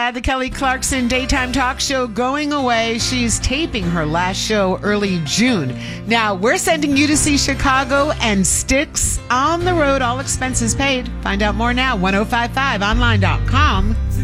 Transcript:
sad the Kelly Clarkson daytime talk show going away. She's taping her last show early June. Now, we're sending you to see Chicago and Styx on the road, all expenses paid. Find out more now, 1055online.com.